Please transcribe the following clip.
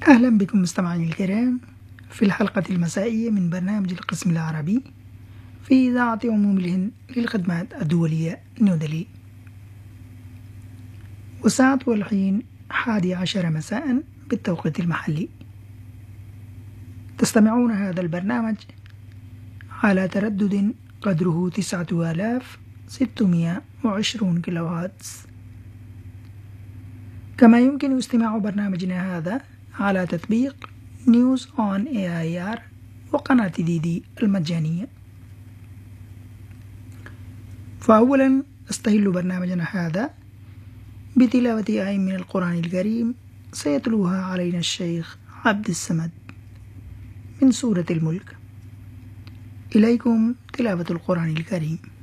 أهلا بكم مستمعين الكرام في الحلقة المسائية من برنامج القسم العربي في إذاعة عموم الهند للخدمات الدولية نيودلهي، والساعة والحين 11 مساء بالتوقيت المحلي. تستمعون هذا البرنامج على تردد قدره 9620 كيلو هرتز. كما يمكن استماع برنامجنا هذا على تطبيق نيوز أون AIR وقناة ديدي المجانية. فأولا استهل برنامجنا هذا بتلاوة آية من القرآن الكريم سيتلوها علينا الشيخ عبد الصمد من سورة الملك. إليكم تلاوة القرآن الكريم.